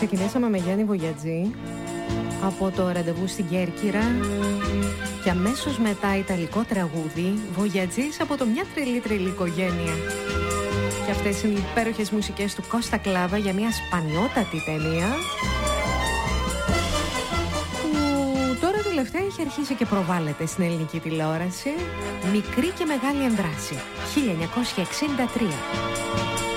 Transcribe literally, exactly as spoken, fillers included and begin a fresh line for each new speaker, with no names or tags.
Ξεκινήσαμε με Γιάννη Βογιατζή από το ραντεβού στην Κέρκυρα και αμέσως μετά ιταλικό τραγούδι Βογιατζής από το Μια τρελή τρελή οικογένεια. Και αυτές είναι οι υπέροχες μουσικές του Κώστα Κλάβα για μια σπανιότατη ταινία που τώρα τελευταία έχει αρχίσει και προβάλλεται στην ελληνική τηλεόραση. Μικρή και μεγάλη Ανδράση, χίλια εννιακόσια εξήντα τρία.